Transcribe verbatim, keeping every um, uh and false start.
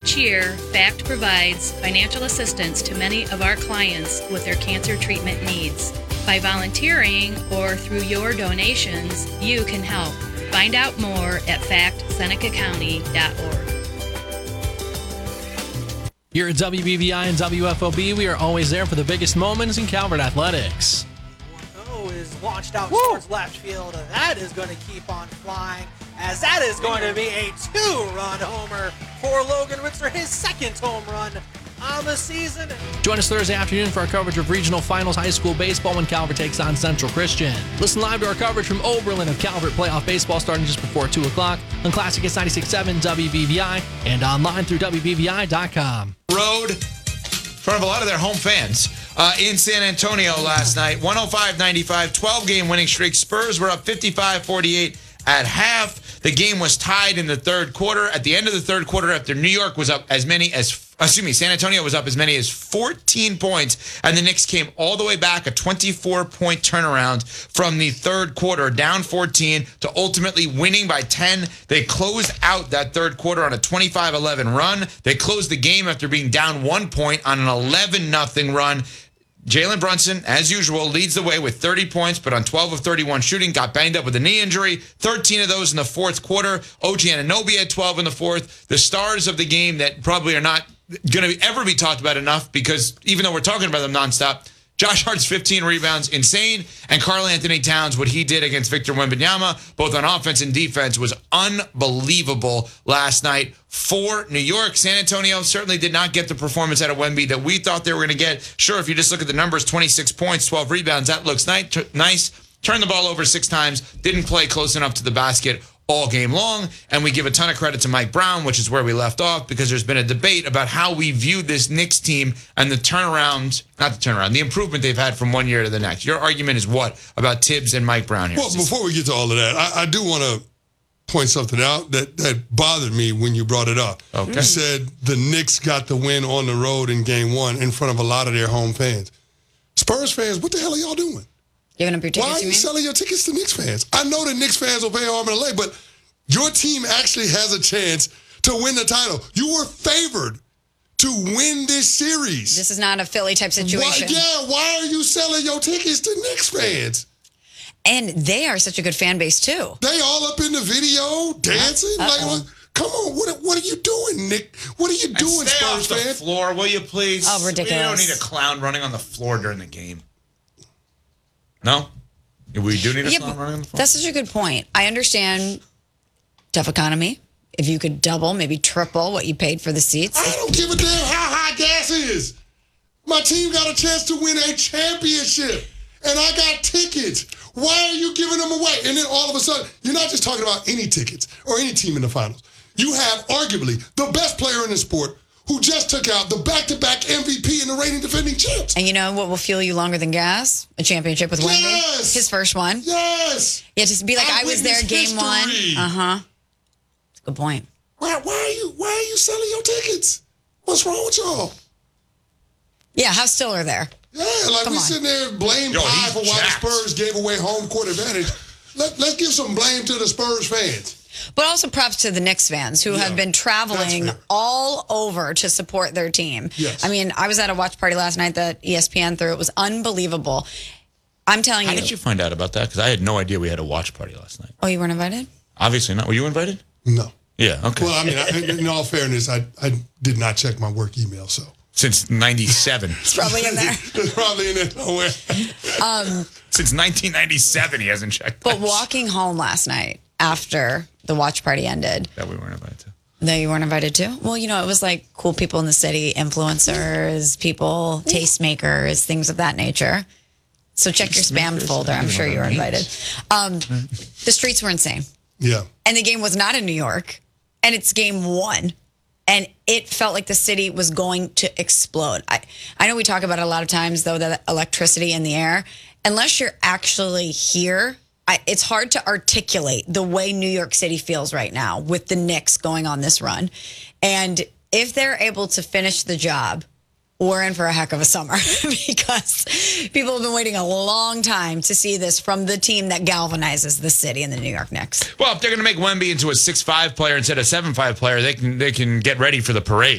Each year, FACT provides financial assistance to many of our clients with their cancer treatment needs. By volunteering or through your donations, you can help. Find out more at fact seneca county dot org. Here at W B V I and W F O B, we are always there for the biggest moments in Calvert athletics. one oh is launched out Woo! towards left field, and that is going to keep on flying, as that is going to be a two-run homer for Logan Ritzler, his second home run on the season. Join us Thursday afternoon for our coverage of regional finals high school baseball when Calvert takes on Central Christian. Listen live to our coverage from Oberlin of Calvert playoff baseball starting just before two o'clock on Classic Hits ninety-six point seven W B V I and online through W B V I dot com. Road in front of a lot of their home fans uh, in San Antonio last night. one oh five ninety-five, twelve-game winning streak. Spurs were up fifty-five forty-eight at half. The game was tied in the third quarter. At the end of the third quarter, after New York was up as many as Excuse me, San Antonio was up as many as fourteen points, and the Knicks came all the way back, a twenty-four point turnaround from the third quarter, down fourteen, to ultimately winning by ten. They closed out that third quarter on a twenty-five eleven run. They closed the game after being down one point on an eleven nothing run. Jalen Brunson, as usual, leads the way with thirty points, but on twelve of thirty-one shooting, got banged up with a knee injury. thirteen of those in the fourth quarter. O G Anunoby had twelve in the fourth. The stars of the game that probably are not going to ever be talked about enough, because even though we're talking about them nonstop, Josh Hart's fifteen rebounds, insane, and Karl Anthony Towns, what he did against Victor Wembanyama, both on offense and defense, was unbelievable last night for New York. San Antonio certainly did not get the performance out of Wemby that we thought they were going to get. Sure, if you just look at the numbers, twenty-six points, twelve rebounds, that looks nice. Turned the ball over six times, didn't play close enough to the basket all game long, and we give a ton of credit to Mike Brown, which is where we left off, because there's been a debate about how we view this Knicks team and the turnaround, not the turnaround, the improvement they've had from one year to the next. Your argument is what about Tibbs and Mike Brown here? Well, before we get to all of that, I, I do want to point something out that, that bothered me when you brought it up. Okay. You said the Knicks got the win on the road in game one in front of a lot of their home fans. Spurs fans, what the hell are y'all doing? Giving up your tickets, Why are you, you selling your tickets to Knicks fans? I know that Knicks fans will pay arm and a leg, but your team actually has a chance to win the title. You were favored to win this series. This is not a Philly type situation. Why, yeah, why are you selling your tickets to Knicks fans? And they are such a good fan base, too. They all up in the video, dancing. Uh-oh. Like, what, come on, what, what are you doing, Nick? What are you doing, and stay Spurs off the fan? floor, will you please? Oh, ridiculous. You don't need a clown running on the floor during the game. No? We do need a Yeah, clown running on the floor? that's such a good point. I understand tough economy. If you could double, maybe triple what you paid for the seats. I don't give a damn how high gas is. My team got a chance to win a championship, and I got tickets. Why are you giving them away? And then all of a sudden, you're not just talking about any tickets or any team in the finals. You have arguably the best player in the sport who just took out the back-to-back M V P and the reigning defending champs. And you know what will fuel you longer than gas? A championship with Wemby. Yes! His first one. Yes! Yeah, just be like, I, I was there witnessed game one. history. Uh-huh. That's a good point. Why, why are you why are you selling your tickets? What's wrong with y'all? Yeah, how still are there? Yeah, like Come we on. sitting there blame Yo, Pie he's for why jacked. the Spurs gave away home court advantage. Let, let's give some blame to the Spurs fans. But also props to the Knicks fans who Yeah, have been traveling that's fair. all over to support their team. Yes. I mean, I was at a watch party last night that E S P N threw. It was unbelievable. I'm telling How you. did you find out about that? Because I had no idea we had a watch party last night. Oh, you weren't invited? Obviously not. Were you invited? No. Yeah, okay. Well, I mean, I, in all fairness, I, I did not check my work email, so. Since ninety-seven. It's probably in there. It's probably in there somewhere. Um, Since nineteen ninety-seven, he hasn't checked but that. walking home last night after the watch party ended. That we weren't invited to. No, you weren't invited to? Well, you know, it was like cool people in the city, influencers, people, tastemakers, things of that nature. So check your spam Tastemakers? folder. I I'm don't sure know you were what that invited. Um, the streets were insane. Yeah. And the game was not in New York. And it's game one. And it felt like the city was going to explode. I, I know we talk about it a lot of times, though, the electricity in the air. Unless you're actually here, I, it's hard to articulate the way New York City feels right now with the Knicks going on this run. And if they're able to finish the job, we're in for a heck of a summer because people have been waiting a long time to see this from the team that galvanizes the city and the New York Knicks. Well, if they're going to make Wemby into a six five player instead of seven five player, they can they can get ready for the parade.